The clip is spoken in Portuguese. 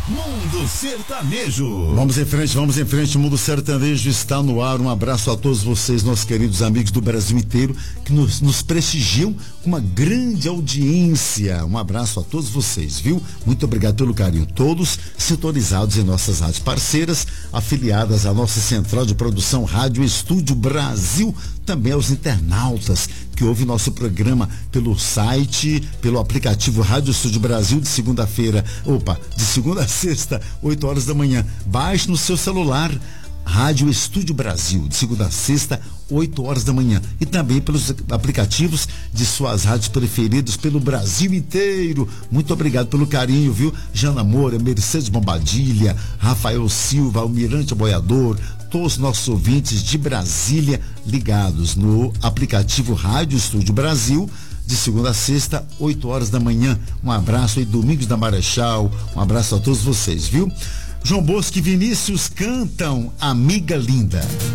Mundo Sertanejo. Vamos em frente, o Mundo Sertanejo está no ar. Um abraço a todos vocês, nossos queridos amigos do Brasil inteiro, que nos prestigiam com uma grande audiência. Um abraço a todos vocês, viu? Muito obrigado pelo carinho. Todos sintonizados em nossas rádios parceiras, afiliadas à nossa central de produção Rádio Estúdio Brasil, também aos internautas que ouvem nosso programa pelo site, pelo aplicativo Rádio Estúdio Brasil, de segunda a sexta, 8 horas da manhã. Baixe no seu celular Rádio Estúdio Brasil, de segunda a sexta, 8 horas da manhã. E também pelos aplicativos de suas rádios preferidas pelo Brasil inteiro. Muito obrigado pelo carinho, viu? Jana Moura, Mercedes Bombadilha, Rafael Silva, Almirante Boiador, todos os nossos ouvintes de Brasília ligados no aplicativo Rádio Estúdio Brasil, de segunda a sexta, 8 horas da manhã. Um abraço aí, Domingos da Marechal, um abraço a todos vocês, viu? João Bosco e Vinícius cantam Amiga Linda.